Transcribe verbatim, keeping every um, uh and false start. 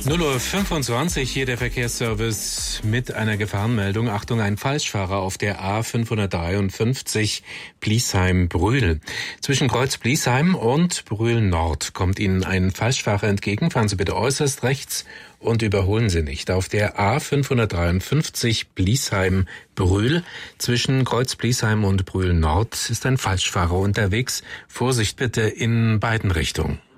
null Uhr fünfundzwanzig, hier der Verkehrsservice mit einer Gefahrenmeldung. Achtung, ein Falschfahrer auf der A fünfhundertdreiundfünfzig Bliesheim-Brühl. Zwischen Kreuz Bliesheim und Brühl Nord kommt Ihnen ein Falschfahrer entgegen. Fahren Sie bitte äußerst rechts und überholen Sie nicht. Auf der A fünfhundertdreiundfünfzig Bliesheim-Brühl zwischen Kreuz Bliesheim und Brühl Nord ist ein Falschfahrer unterwegs. Vorsicht bitte in beiden Richtungen.